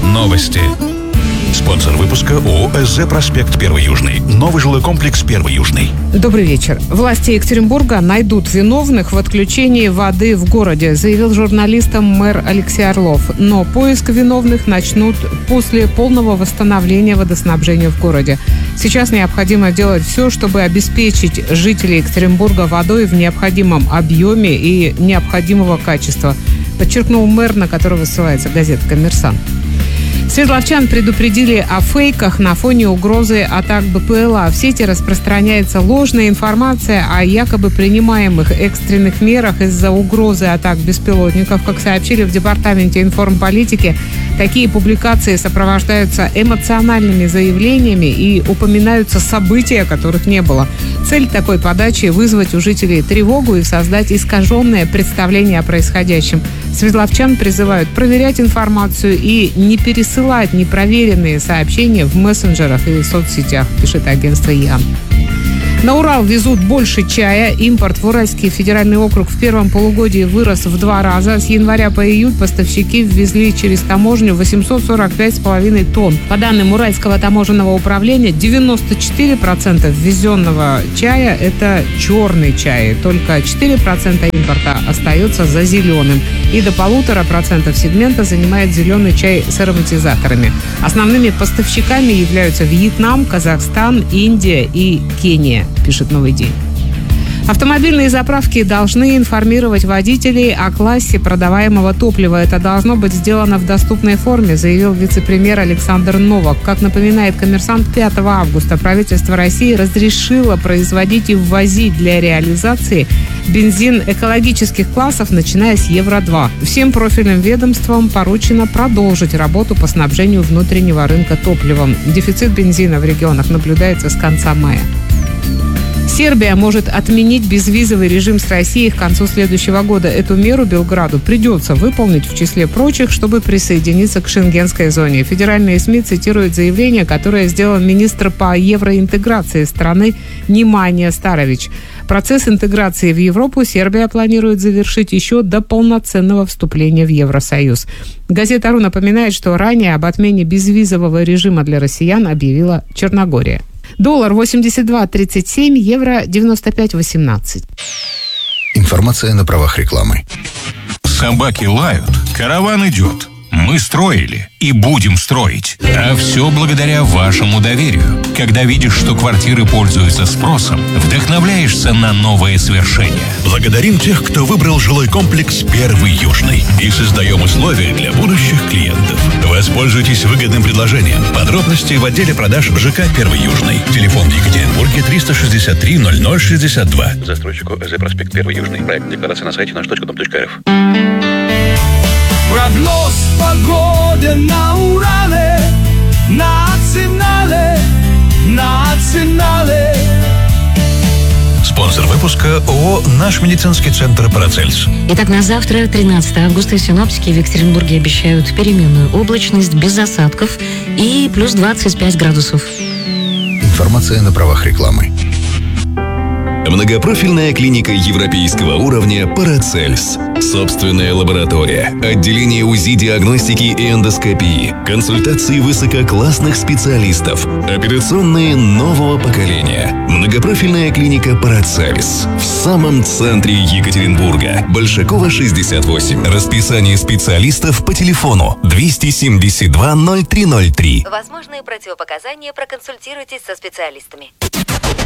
Новости. Спонсор выпуска ООО «СЗ Проспект 1 Южный». Новый жилой комплекс 1 Южный. Добрый вечер. Власти Екатеринбурга найдут виновных в отключении воды в городе, заявил журналистам мэр Алексей Орлов. Но поиск виновных начнут после полного восстановления водоснабжения в городе. Сейчас необходимо делать все, чтобы обеспечить жителей Екатеринбурга водой в необходимом объеме и необходимого качества, подчеркнул мэр, на которого ссылается газета «Коммерсант». Свердловчан предупредили о фейках на фоне угрозы атак БПЛА. В сети распространяется ложная информация о якобы принимаемых экстренных мерах из-за угрозы атак беспилотников. Как сообщили в Департаменте информполитики, такие публикации сопровождаются эмоциональными заявлениями и упоминаются события, которых не было. Цель такой подачи – вызвать у жителей тревогу и создать искаженное представление о происходящем. Свердловчан призывают проверять информацию и не пересылать непроверенные сообщения в мессенджерах и соцсетях, пишет агентство ЯН. На Урал везут больше чая. Импорт в Уральский федеральный округ в первом полугодии вырос в 2 раза. С января по июль поставщики ввезли через таможню 845,5 тонн. По данным Уральского таможенного управления, 94% ввезенного чая – это черный чай. Только 4% импорта остается за зеленым. И до 1,5% сегмента занимает зеленый чай с ароматизаторами. Основными поставщиками являются Вьетнам, Казахстан, Индия и Кения, пишет «Новый день». Автомобильные заправки должны информировать водителей о классе продаваемого топлива. Это должно быть сделано в доступной форме, заявил вице-премьер Александр Новак. Как напоминает «Коммерсант», 5 августа правительство России разрешило производить и ввозить для реализации бензин экологических классов, начиная с Евро-2. Всем профильным ведомствам поручено продолжить работу по снабжению внутреннего рынка топливом. Дефицит бензина в регионах наблюдается с конца мая. Сербия может отменить безвизовый режим с Россией к концу следующего года. Эту меру Белграду придется выполнить в числе прочих, чтобы присоединиться к шенгенской зоне. Федеральные СМИ цитируют заявление, которое сделал министр по евроинтеграции страны Немanja Starović. Процесс интеграции в Европу Сербия планирует завершить еще до полноценного вступления в Евросоюз. Газета «Ру» напоминает, что ранее об отмене безвизового режима для россиян объявила Черногория. Доллар 82.37, евро 95.18. Информация на правах рекламы. Собаки лают, караван идет. Мы строили и будем строить. А все благодаря вашему доверию. Когда видишь, что квартиры пользуются спросом, вдохновляешься на новые свершения. Благодарим тех, кто выбрал жилой комплекс 1 Южный. И создаем условия для будущих клиентов. Воспользуйтесь выгодным предложением. Подробности в отделе продаж ЖК 1 Южный. Телефон в Екатеринбурге 363 0062. Застройщику СЗ Проспект 1 Южный. Проект декларация на сайте наш.дом.рф. Прогноз погоды на Урале, национале. Спонсор выпуска ООО «Наш медицинский центр Парацельс». Итак, на завтра, 13 августа, синоптики в Екатеринбурге обещают переменную облачность без осадков и плюс 25 градусов. Информация на правах рекламы. Многопрофильная клиника европейского уровня «Парацельс». Собственная лаборатория, отделение УЗИ, диагностики и эндоскопии, консультации высококлассных специалистов, операционные нового поколения. Многопрофильная клиника «Парацельс» в самом центре Екатеринбурга. Большакова, 68. Расписание специалистов по телефону 272 0303. Возможные противопоказания, проконсультируйтесь со специалистами.